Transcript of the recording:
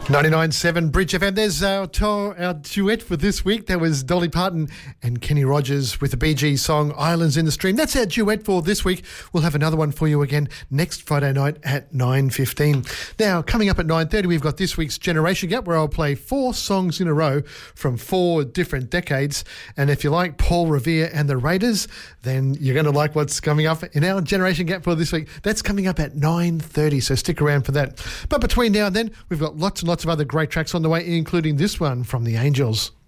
99.7 Bridge FM. There's our duet for this week. That was Dolly Parton and Kenny Rogers with the Bee Gees song Islands in the Stream. That's our duet for this week. We'll have another one for you again next Friday night at 9:15. Now, coming up at 9:30, we've got this week's Generation Gap, where I'll play 4 songs in a row from 4 different decades. And if you like Paul Revere and the Raiders, then you're going to like what's coming up in our Generation Gap for this week. That's coming up at 9:30, so stick around for that. But between now and then, we've got lots and lots of other great tracks on the way, including this one from the Angels.